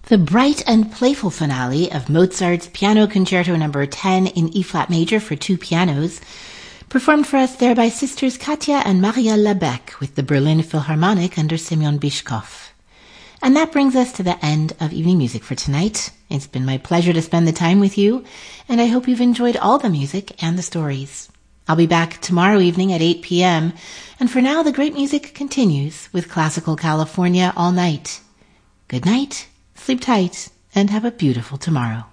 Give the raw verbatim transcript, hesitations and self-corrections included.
The bright and playful finale of Mozart's Piano Concerto number ten in E-flat major for two pianos, performed for us there by sisters Katja and Maria Labec with the Berlin Philharmonic under Semyon Bishkov. And that brings us to the end of evening music for tonight. It's been my pleasure to spend the time with you, and I hope you've enjoyed all the music and the stories. I'll be back tomorrow evening at eight p.m., and for now the great music continues with Classical California all night. Good night, sleep tight, and have a beautiful tomorrow.